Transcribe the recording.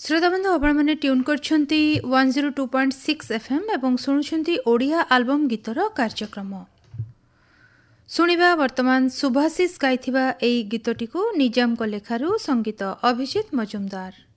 श्रोताबंधु आपण tune करछंती 102.6 FM एवं शुणुछंती Odia album गीतर कार्यक्रम। शुणिबा वर्तमान सुभाषिष गाइथिबा एई गीतटिकु निजाम को लेखारु संगीत अभिजित मजुमदार।